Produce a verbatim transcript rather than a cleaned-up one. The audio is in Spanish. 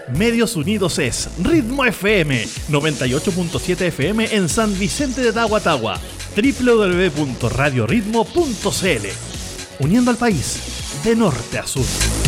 Medios Unidos es Ritmo F M, noventa y ocho punto siete F M en San Vicente de Tagua, doble u doble u doble u punto radio ritmo punto c l, uniendo al país de norte a sur.